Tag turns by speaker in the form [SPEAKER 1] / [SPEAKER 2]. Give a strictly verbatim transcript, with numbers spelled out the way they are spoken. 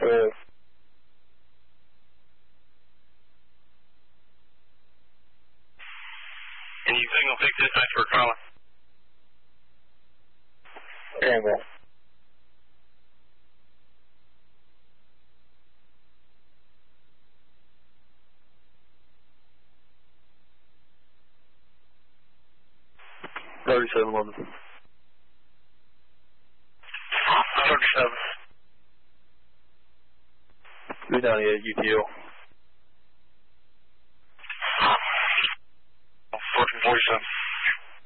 [SPEAKER 1] Good.
[SPEAKER 2] Can you signal fix dispatch for Carla?
[SPEAKER 1] Amen.
[SPEAKER 3] thirty-seven eleven.
[SPEAKER 2] thirty-seven.
[SPEAKER 3] three ninety-eight U T L.